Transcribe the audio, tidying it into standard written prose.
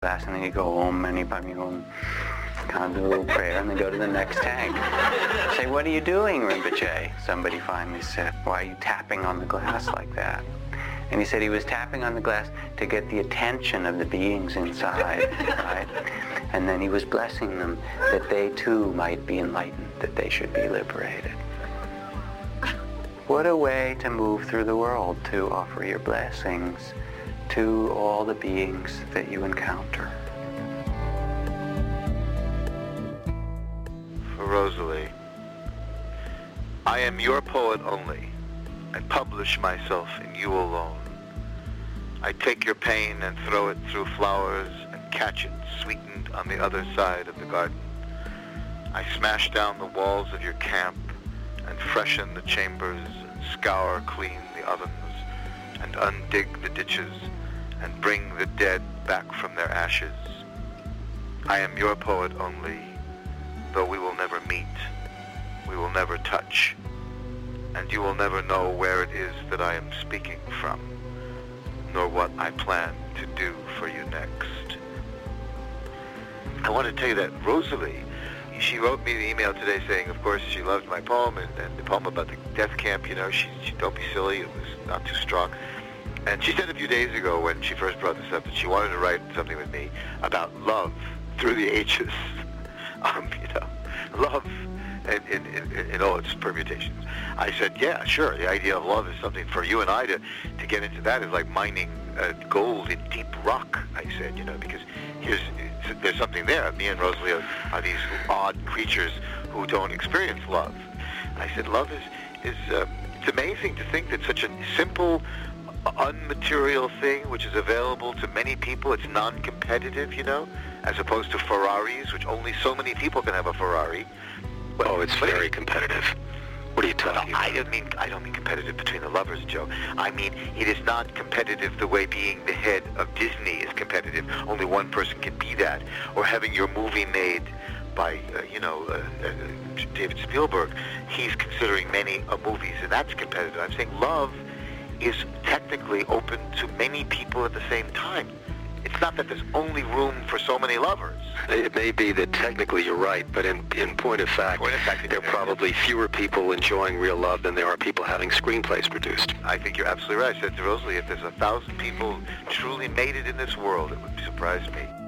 class, and then you go home and you probably go and kind of do a little prayer and then go to the next tank. Say, what are you doing, Rinpoche? Somebody finally said, why are you tapping on the glass like that? And he said he was tapping on the glass to get the attention of the beings inside, right? And then he was blessing them that they too might be enlightened, that they should be liberated. What a way to move through the world, to offer your blessings to all the beings that you encounter. For Rosalie, I am your poet only. I publish myself in you alone. I take your pain and throw it through flowers and catch it sweetened on the other side of the garden. I smash down the walls of your camp and freshen the chambers and scour clean the ovens and undig the ditches and bring the dead back from their ashes. I am your poet only, though we will never meet, we will never touch, and you will never know where it is that I am speaking from, nor what I plan to do for you next. I want to tell you that Rosalie, she wrote me the email today saying, of course, she loved my poem and the poem about the death camp, you know, she don't be silly, it was not too strong. And she said a few days ago when she first brought this up that she wanted to write something with me about love through the ages. You know, love in all its permutations. I said, yeah, sure. The idea of love is something for you and I to get into. That is like mining gold in deep rock, I said, you know, because there's something there. Me and Rosalie are these odd creatures who don't experience love. And I said, love is it's amazing to think that such a simple, unmaterial thing which is available to many people, it's non-competitive, you know, as opposed to Ferraris, which only so many people can have a Ferrari. Well, it's very competitive. What are you talking about? I don't mean competitive between the lovers, Joe. I mean, it is not competitive the way being the head of Disney is competitive. Only one person can be that. Or having your movie made by, David Spielberg. He's considering many movies, and that's competitive. I'm saying love is technically open to many people at the same time. It's not that there's only room for so many lovers. It may be that technically you're right, but in point of fact, there are probably fewer people enjoying real love than there are people having screenplays produced. I think you're absolutely right. I said to Rosalie, if there's 1,000 people truly made it in this world, it would surprise me.